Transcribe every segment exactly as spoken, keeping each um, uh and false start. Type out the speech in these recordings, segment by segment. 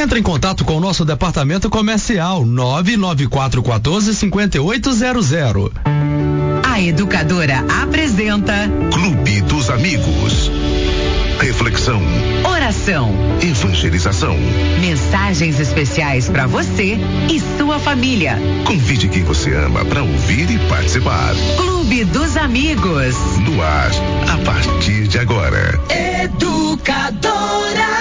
Entre em contato com o nosso departamento comercial nove nove quatro um quatro cinco oito zero zero. A Educadora apresenta Clube dos Amigos. Reflexão, oração, evangelização, mensagens especiais para você e sua família. Convide quem você ama para ouvir e participar. Clube dos Amigos. No ar, a partir de agora. Educadora.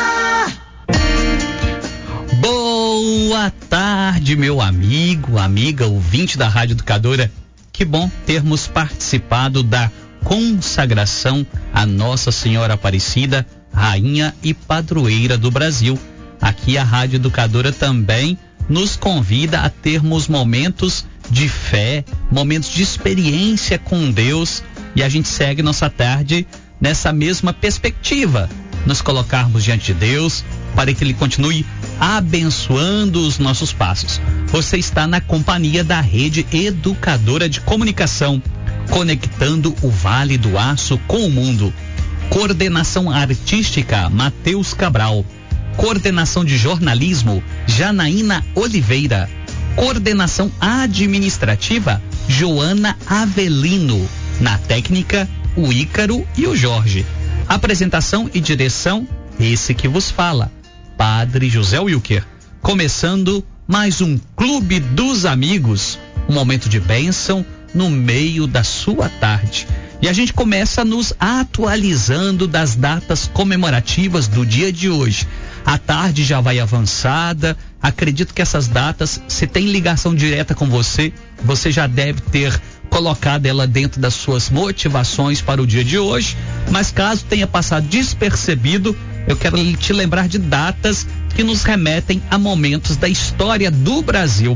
Boa tarde, meu amigo, amiga, ouvinte da Rádio Educadora. Que bom termos participado da consagração a Nossa Senhora Aparecida, Rainha e Padroeira do Brasil. Aqui a Rádio Educadora também nos convida a termos momentos de fé, momentos de experiência com Deus, e a gente segue nossa tarde nessa mesma perspectiva, nos colocarmos diante de Deus para que Ele continue abençoando os nossos passos. Você está na companhia da Rede Educadora de Comunicação, conectando o Vale do Aço com o mundo. Coordenação artística, Matheus Cabral. Coordenação de jornalismo, Janaína Oliveira. Coordenação administrativa, Joana Avelino. Na técnica, o Ícaro e o Jorge. Apresentação e direção, esse que vos fala, Padre José Wilker. Começando mais um Clube dos Amigos, um momento de bênção no meio da sua tarde. E a gente começa nos atualizando das datas comemorativas do dia de hoje. A tarde já vai avançada, acredito que essas datas, se tem ligação direta com você, você já deve ter colocado ela dentro das suas motivações para o dia de hoje, mas caso tenha passado despercebido, eu quero te lembrar de datas que nos remetem a momentos da história do Brasil.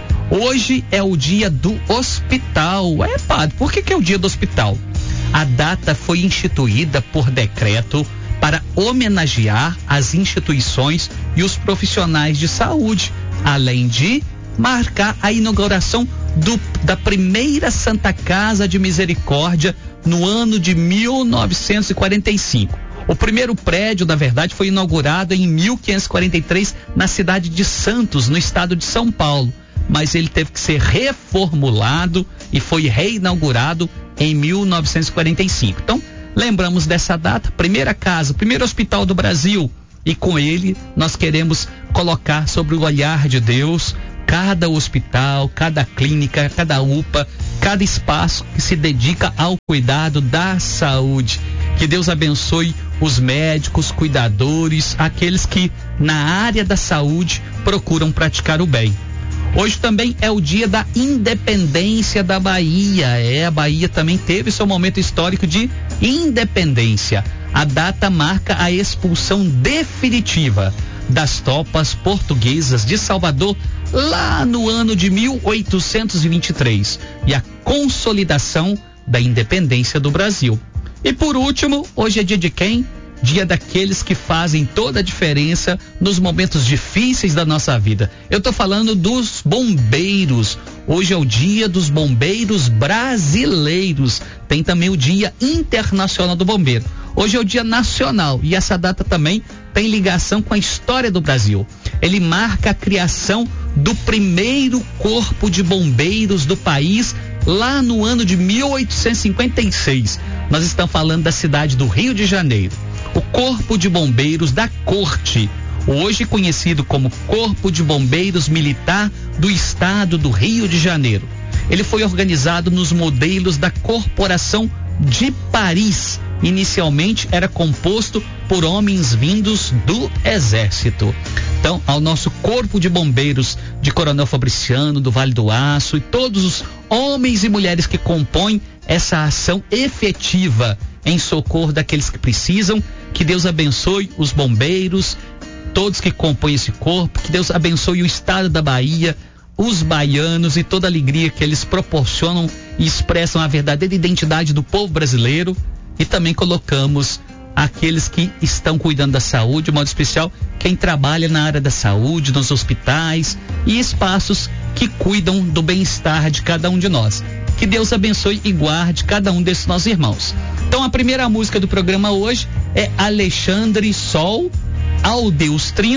Hoje é o dia do hospital. É, padre, por que que é o dia do hospital? A data foi instituída por decreto para homenagear as instituições e os profissionais de saúde, além de marcar a inauguração do, da primeira Santa Casa de Misericórdia no ano de mil novecentos e quarenta e cinco. O primeiro prédio, na verdade, foi inaugurado em mil quinhentos e quarenta e três na cidade de Santos, no estado de São Paulo, mas ele teve que ser reformulado e foi reinaugurado em mil novecentos e quarenta e cinco. Então, lembramos dessa data, primeira casa, primeiro hospital do Brasil, e com ele nós queremos colocar sobre o olhar de Deus cada hospital, cada clínica, cada U P A, cada espaço que se dedica ao cuidado da saúde. Que Deus abençoe os médicos, cuidadores, aqueles que na área da saúde procuram praticar o bem. Hoje também é o dia da independência da Bahia. É, a Bahia também teve seu momento histórico de independência. A data marca a expulsão definitiva das tropas portuguesas de Salvador lá no ano de mil oitocentos e vinte e três e a consolidação da independência do Brasil. E por último, hoje é dia de quem? Dia daqueles que fazem toda a diferença nos momentos difíceis da nossa vida. Eu tô falando dos bombeiros. Hoje é o dia dos bombeiros brasileiros. Tem também o Dia Internacional do Bombeiro. Hoje é o dia nacional e essa data também tem ligação com a história do Brasil. Ele marca a criação do primeiro corpo de bombeiros do país lá no ano de mil oitocentos e cinquenta e seis. Nós estamos falando da cidade do Rio de Janeiro. O Corpo de Bombeiros da Corte, hoje conhecido como Corpo de Bombeiros Militar do Estado do Rio de Janeiro. Ele foi organizado nos modelos da Corporação de Paris. Inicialmente era composto por homens vindos do Exército. Então, ao nosso Corpo de Bombeiros de Coronel Fabriciano, do Vale do Aço, e todos os homens e mulheres que compõem essa ação efetiva em socorro daqueles que precisam, que Deus abençoe os bombeiros, todos que compõem esse corpo, que Deus abençoe o estado da Bahia, os baianos e toda a alegria que eles proporcionam e expressam a verdadeira identidade do povo brasileiro. E também colocamos aqueles que estão cuidando da saúde, de modo especial quem trabalha na área da saúde, nos hospitais e espaços que cuidam do bem-estar de cada um de nós. Que Deus abençoe e guarde cada um desses nossos irmãos. Então a primeira música do programa hoje é Alexandre Sol, ao Deus Trino,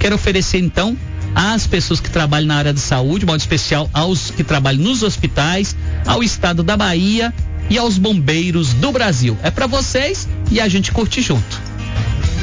Quero oferecer então às pessoas que trabalham na área de saúde, de modo especial aos que trabalham nos hospitais, ao estado da Bahia e aos bombeiros do Brasil. É para vocês e a gente curte junto.